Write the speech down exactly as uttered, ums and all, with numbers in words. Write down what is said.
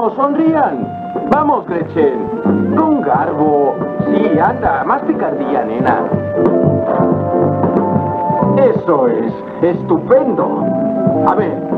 ¡Vamos, sonrían! ¡Vamos, Gretchen! ¡Con garbo! Sí, anda, más picardía, nena. Eso es, estupendo. A ver,